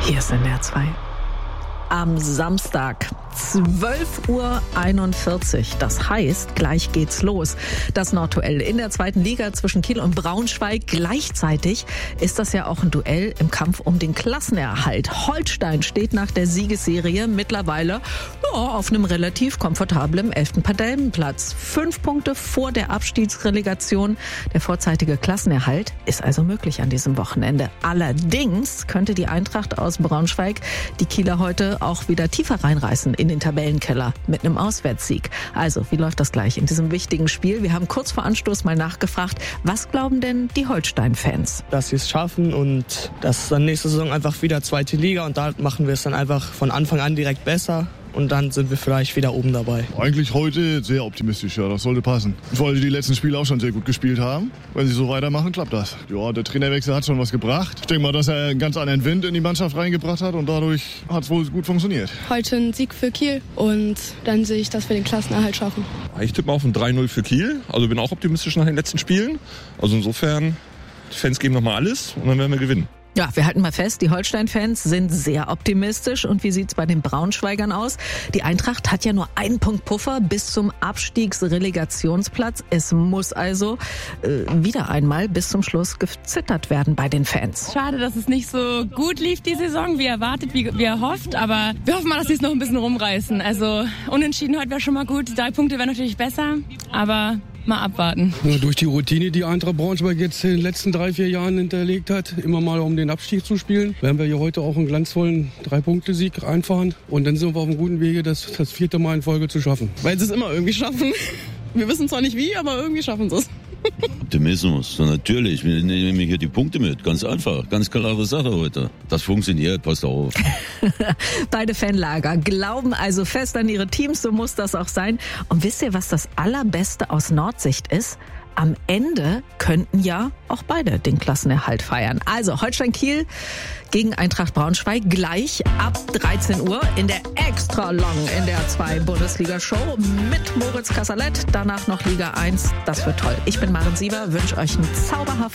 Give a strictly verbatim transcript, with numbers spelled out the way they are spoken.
Hier ist N D R zwei. Am Samstag, zwölf Uhr einundvierzig. Das heißt, gleich geht's los. Das Nordduell in der zweiten Liga zwischen Kiel und Braunschweig. Gleichzeitig ist das ja auch ein Duell im Kampf um den Klassenerhalt. Holstein steht nach der Siegesserie mittlerweile ja, auf einem relativ komfortablen elften Tabellenplatz. Fünf Punkte vor der Abstiegsrelegation. Der vorzeitige Klassenerhalt ist also möglich an diesem Wochenende. Allerdings könnte die Eintracht aus Braunschweig die Kieler heute auch wieder tiefer reinreißen in den Tabellenkeller mit einem Auswärtssieg. Also, wie läuft das gleich in diesem wichtigen Spiel? Wir haben kurz vor Anstoß mal nachgefragt, was glauben denn die Holstein-Fans? Dass sie es schaffen und das ist dann nächste Saison einfach wieder zweite Liga und da machen wir es dann einfach von Anfang an direkt besser. Und dann sind wir vielleicht wieder oben dabei. Eigentlich heute sehr optimistisch, ja, das sollte passen. Weil sie die letzten Spiele auch schon sehr gut gespielt haben. Wenn sie so weitermachen, klappt das. Ja, der Trainerwechsel hat schon was gebracht. Ich denke mal, dass er einen ganz anderen Wind in die Mannschaft reingebracht hat und dadurch hat es wohl gut funktioniert. Heute ein Sieg für Kiel und dann sehe ich, dass wir den Klassenerhalt schaffen. Ich tippe mal auf ein drei null für Kiel. Also bin auch optimistisch nach den letzten Spielen. Also insofern, die Fans geben nochmal alles und dann werden wir gewinnen. Ja, wir halten mal fest, die Holstein-Fans sind sehr optimistisch. Und wie sieht's bei den Braunschweigern aus? Die Eintracht hat ja nur einen Punkt Puffer bis zum Abstiegsrelegationsplatz. Es muss also äh, wieder einmal bis zum Schluss gezittert werden bei den Fans. Schade, dass es nicht so gut lief die Saison, wie erwartet, wie, wie erhofft. Aber wir hoffen mal, dass sie es noch ein bisschen rumreißen. Also unentschieden heute wäre schon mal gut. Drei Punkte wären natürlich besser, aber mal abwarten. Ja, durch die Routine, die Eintracht Braunschweig jetzt in den letzten drei, vier Jahren hinterlegt hat, immer mal um den Abstieg zu spielen, werden wir hier heute auch einen glanzvollen Drei-Punkte-Sieg einfahren. Und dann sind wir auf einem guten Wege, das das vierte Mal in Folge zu schaffen. Weil sie es immer irgendwie schaffen. Wir wissen zwar nicht wie, aber irgendwie schaffen sie es. Optimismus, so natürlich. Wir nehmen hier die Punkte mit, ganz einfach. Ganz klare Sache heute. Das funktioniert, passt auf. Beide Fanlager glauben also fest an ihre Teams, so muss das auch sein. Und wisst ihr, was das Allerbeste aus Nordsicht ist? Am Ende könnten ja auch beide den Klassenerhalt feiern. Also Holstein Kiel gegen Eintracht Braunschweig gleich ab dreizehn Uhr in der extra long N D R zwei Bundesliga-Show mit Moritz Kasserlet. Danach noch Liga eins. Das wird toll. Ich bin Maren Sieber, wünsche euch einen zauberhaften